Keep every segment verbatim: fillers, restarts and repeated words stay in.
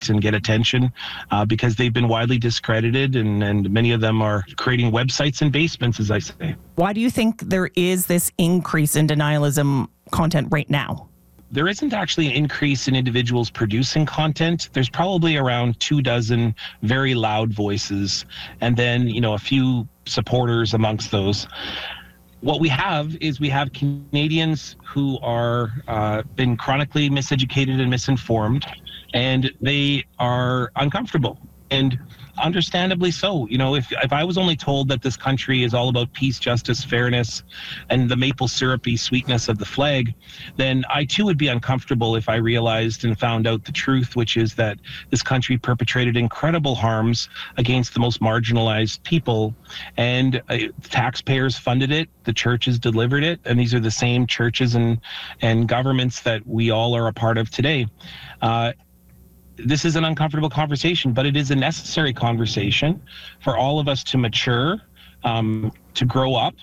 and get attention uh, because they've been widely discredited, and, and many of them are creating websites in basements, as I say. Why do you think there is this increase in denialism content right now? There isn't actually an increase in individuals producing content. There's probably around two dozen very loud voices, and then, you know, a few supporters amongst those. What we have is we have Canadians who are uh, been chronically miseducated and misinformed, and they are uncomfortable, and understandably so. You know, if if I was only told that this country is all about peace, justice, fairness, and the maple syrupy sweetness of the flag, then I too would be uncomfortable if I realized and found out the truth, which is that this country perpetrated incredible harms against the most marginalized people, and uh, taxpayers funded it, the churches delivered it, and these are the same churches and and governments that we all are a part of today. Uh, This is an uncomfortable conversation, but it is a necessary conversation for all of us to mature, um, to grow up.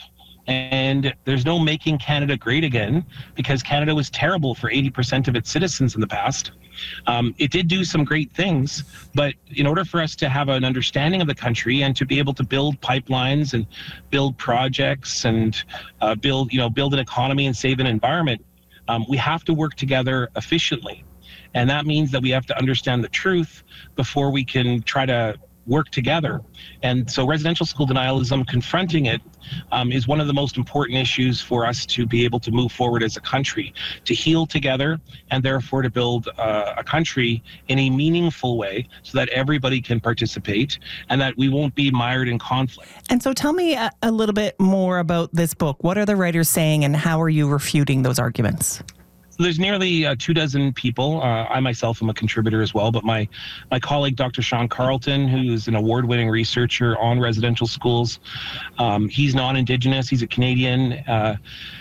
And there's no making Canada great again, because Canada was terrible for eighty percent of its citizens in the past. Um, it did do some great things, but in order for us to have an understanding of the country and to be able to build pipelines and build projects and uh, build, you know, build an economy and save an environment, um, we have to work together efficiently. And that means that we have to understand the truth before we can try to work together. And so residential school denialism, confronting it, um, is one of the most important issues for us to be able to move forward as a country, to heal together, and therefore to build uh, a country in a meaningful way so that everybody can participate and that we won't be mired in conflict. And so tell me a, a little bit more about this book. What are the writers saying, and how are you refuting those arguments? There's nearly uh, two dozen people. Uh, I myself am a contributor as well, but my, my colleague, Doctor Sean Carlton, who is an award-winning researcher on residential schools, um, he's non-Indigenous, he's a Canadian. Uh,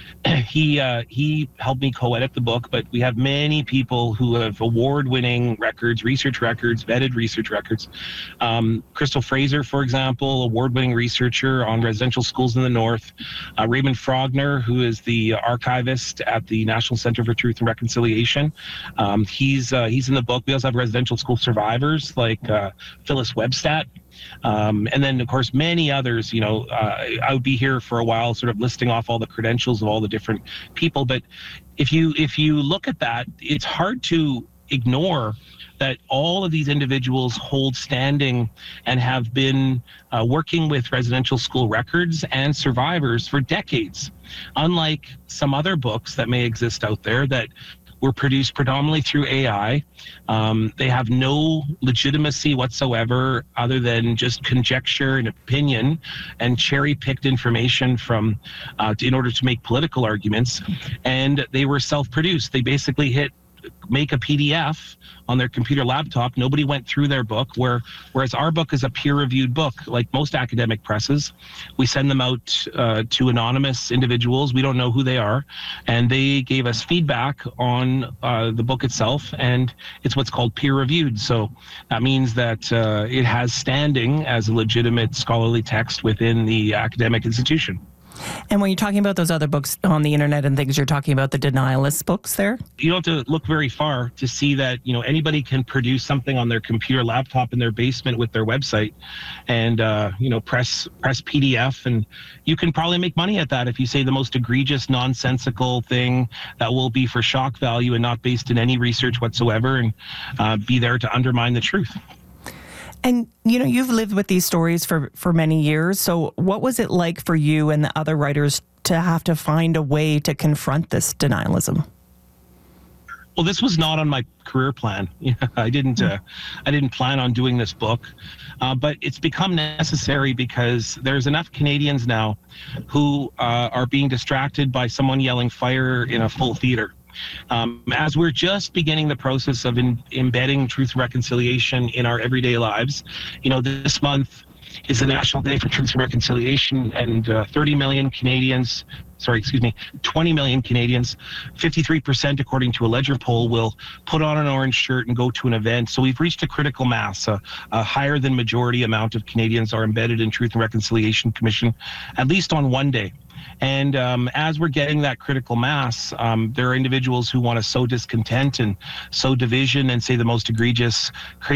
he uh, he helped me co-edit the book, but we have many people who have award-winning records, research records, vetted research records. Um, Crystal Fraser, for example, award-winning researcher on residential schools in the North. Uh, Raymond Frogner, who is the archivist at the National Center for Truth and Reconciliation. Um, he's uh, he's in the book. We also have residential school survivors like uh, Phyllis Webstat. Um, and then, of course, many others. You know, uh, I would be here for a while sort of listing off all the credentials of all the different people. But if you if you look at that, it's hard to ignore that all of these individuals hold standing and have been uh, working with residential school records and survivors for decades. Unlike some other books that may exist out there that were produced predominantly through A I. Um, they have no legitimacy whatsoever other than just conjecture and opinion and cherry-picked information from uh, in order to make political arguments. And they were self-produced. They basically hit make a P D F on their computer laptop. Nobody went through their book, where whereas our book is a peer-reviewed book. Like most academic presses, we send them out uh, to anonymous individuals. We don't know who they are, and they gave us feedback on uh, the book itself, and it's what's called peer-reviewed. So that means that uh, it has standing as a legitimate scholarly text within the academic institution. And when you're talking about those other books on the internet and things, you're talking about the denialist books there? You don't have to look very far to see that, you know, anybody can produce something on their computer laptop in their basement with their website and, uh, you know, press press P D F. And you can probably make money at that if you say the most egregious, nonsensical thing that will be for shock value and not based in any research whatsoever, and uh, be there to undermine the truth. And, you know, you've lived with these stories for, for many years. So what was it like for you and the other writers to have to find a way to confront this denialism? Well, this was not on my career plan. I didn't uh, I didn't plan on doing this book, uh, but it's become necessary because there's enough Canadians now who uh, are being distracted by someone yelling fire in a full theater. Um, as we're just beginning the process of in, embedding truth and reconciliation in our everyday lives, you know, this month is the National Day for Truth and Reconciliation, and uh, thirty million Canadians, sorry, excuse me, twenty million Canadians, fifty-three percent according to a Ledger poll, will put on an orange shirt and go to an event. So we've reached a critical mass. A, a higher than majority amount of Canadians are embedded in Truth and Reconciliation Commission, at least on one day. And um, as we're getting that critical mass, um, there are individuals who want to sow discontent and sow division and say the most egregious, crazy